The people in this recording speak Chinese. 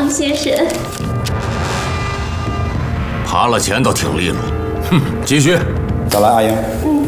王先生。 爬了前头挺利落，哼，继续。 再来，阿英。